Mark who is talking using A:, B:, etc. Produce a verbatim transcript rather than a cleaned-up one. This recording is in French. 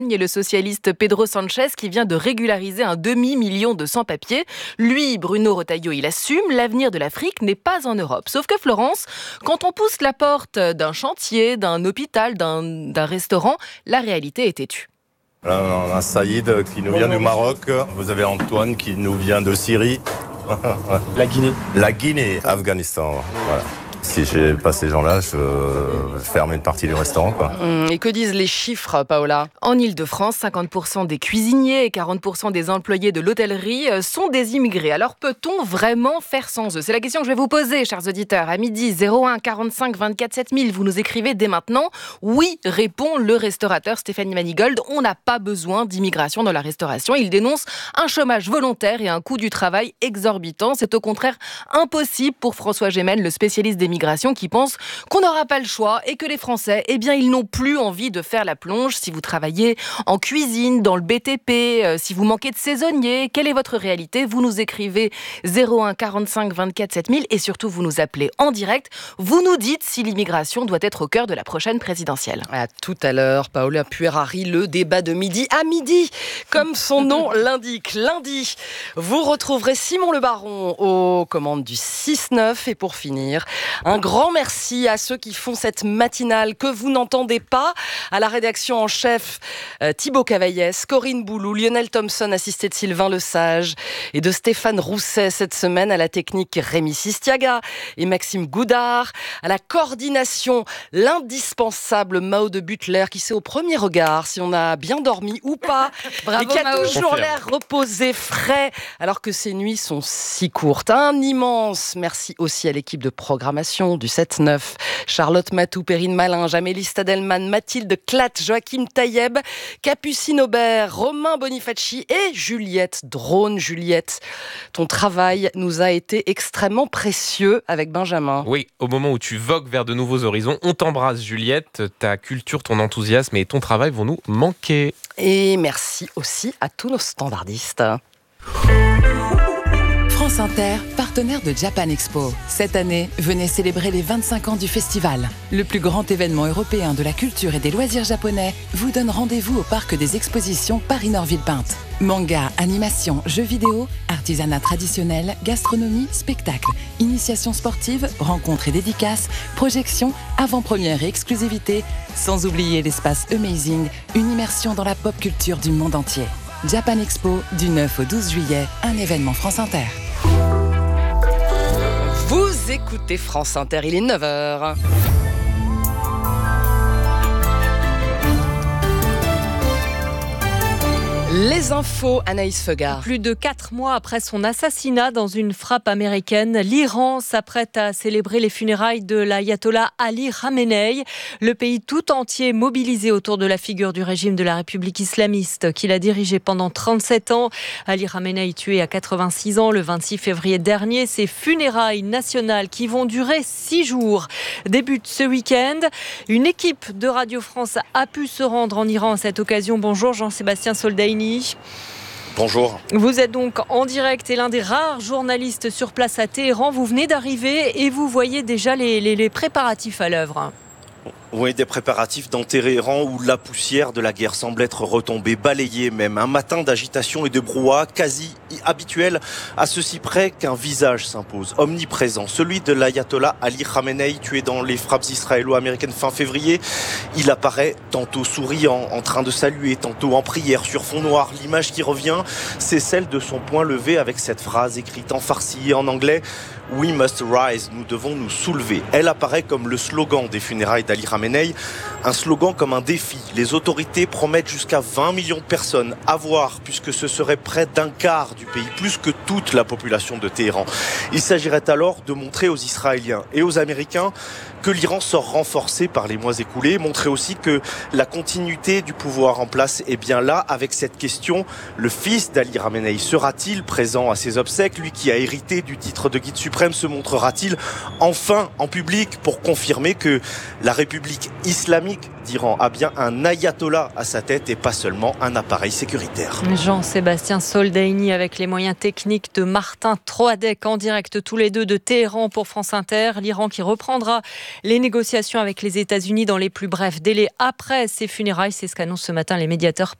A: Et le socialiste Pedro Sanchez qui vient de régulariser un demi-million de sans-papiers. Lui, Bruno Retailleau, il assume, l'avenir de l'Afrique n'est pas en Europe. Sauf que Florence, quand on pousse la porte d'un chantier, d'un hôpital, d'un, d'un restaurant, la réalité est têtue.
B: Là, on a Saïd qui nous vient du Maroc, vous avez Antoine qui nous vient de Syrie.
C: La Guinée.
B: La Guinée, Afghanistan, voilà. Si j'ai pas ces gens-là, je ferme une partie du restaurant, quoi.
D: Et que disent les chiffres, Paola ?
A: En Ile-de-France, cinquante pour cent des cuisiniers et quarante pour cent des employés de l'hôtellerie sont des immigrés. Alors peut-on vraiment faire sans eux ? C'est la question que je vais vous poser, chers auditeurs. À midi, zéro un quarante-cinq vingt-quatre sept mille, vous nous écrivez dès maintenant. Oui, répond le restaurateur Stéphanie Manigold. On n'a pas besoin d'immigration dans la restauration. Il dénonce un chômage volontaire et un coût du travail exorbitant. C'est au contraire impossible pour François Gémen, le spécialiste des migration, qui pense qu'on n'aura pas le choix et que les Français, eh bien, ils n'ont plus envie de faire la plonge. Si vous travaillez en cuisine, dans le B T P, euh, si vous manquez de saisonniers, quelle est votre réalité ? Vous nous écrivez zéro un quarante-cinq vingt-quatre sept mille et surtout vous nous appelez en direct. Vous nous dites si l'immigration doit être au cœur de la prochaine présidentielle.
D: À tout à l'heure, Paola Puerari, le débat de midi à midi, comme son nom l'indique. Lundi, vous retrouverez Simon Le Baron aux commandes du six neuf et pour finir, un grand merci à ceux qui font cette matinale que vous n'entendez pas. À la rédaction en chef, euh, Thibaut Cavaillès, Corinne Boulou, Lionel Thompson, assisté de Sylvain Lesage et de Stéphane Rousset cette semaine. À la technique, Rémi Sistiaga et Maxime Goudard. À la coordination, l'indispensable Mao de Butler qui sait au premier regard si on a bien dormi ou pas.
A: Bravo,
D: et qui a
A: Mao.
D: toujours l'air reposé, frais, alors que ces nuits sont si courtes. Un immense merci aussi à l'équipe de programmation du sept neuf. Charlotte Matou, Perrine Malin, Amélie Stadelman, Mathilde Klatt, Joachim Taïeb, Capucine Aubert, Romain Bonifaci et Juliette Drone. Juliette, ton travail nous a été extrêmement précieux avec Benjamin.
C: Oui, au moment où tu vogues vers de nouveaux horizons, on t'embrasse Juliette. Ta culture, ton enthousiasme et ton travail vont nous manquer.
D: Et merci aussi à tous nos standardistes.
E: France Inter, partenaire de Japan Expo. Cette année, venez célébrer les vingt-cinq ans du festival. Le plus grand événement européen de la culture et des loisirs japonais vous donne rendez-vous au parc des expositions Paris-Nord-Villepinte. Manga, animation, jeux vidéo, artisanat traditionnel, gastronomie, spectacle, initiation sportive, rencontres et dédicaces, projections, avant-première et exclusivité, sans oublier l'espace Amazing, une immersion dans la pop culture du monde entier. Japan Expo, du neuf au douze juillet, un événement France Inter.
D: Vous écoutez France Inter, il est neuf heures. Les infos, Anaïs Feugard.
F: Plus de quatre mois après son assassinat dans une frappe américaine, l'Iran s'apprête à célébrer les funérailles de l'ayatollah Ali Khamenei. Le pays tout entier mobilisé autour de la figure du régime de la République islamiste qu'il a dirigé pendant trente-sept ans. Ali Khamenei tué à quatre-vingt-six ans le vingt-six février dernier. Ces funérailles nationales qui vont durer six jours débutent ce week-end. Une équipe de Radio France a pu se rendre en Iran à cette occasion. Bonjour Jean-Sébastien Soldaini.
G: Bonjour.
F: Vous êtes donc en direct et l'un des rares journalistes sur place à Téhéran. Vous venez d'arriver et vous voyez déjà les, les, les préparatifs à l'œuvre.
G: Oui, des préparatifs dans Téhéran où la poussière de la guerre semble être retombée, balayée même. Un matin d'agitation et de brouhaha quasi habituel, à ceci près qu'un visage s'impose, omniprésent. Celui de l'ayatollah Ali Khamenei, tué dans les frappes israélo-américaines fin février. Il apparaît tantôt souriant, en train de saluer, tantôt en prière sur fond noir. L'image qui revient, c'est celle de son poing levé avec cette phrase écrite en farsi et en anglais. We must rise, nous devons nous soulever. Elle apparaît comme le slogan des funérailles d'Ali Khamenei, un slogan comme un défi. Les autorités promettent jusqu'à vingt millions de personnes à voir, puisque ce serait près d'un quart du pays, plus que toute la population de Téhéran. Il s'agirait alors de montrer aux Israéliens et aux Américains que l'Iran sort renforcé par les mois écoulés, montrer aussi que la continuité du pouvoir en place est bien là, avec cette question, le fils d'Ali Khamenei sera-t-il présent à ses obsèques? Lui qui a hérité du titre de guide suprême se montrera-t-il enfin en public pour confirmer que la République République islamique d'Iran a bien un ayatollah à sa tête et pas seulement un appareil sécuritaire.
F: Jean-Sébastien Soldaini avec les moyens techniques de Martin Troadec en direct tous les deux de Téhéran pour France Inter. L'Iran qui reprendra les négociations avec les États-Unis dans les plus brefs délais après ses funérailles. C'est ce qu'annoncent ce matin les médiateurs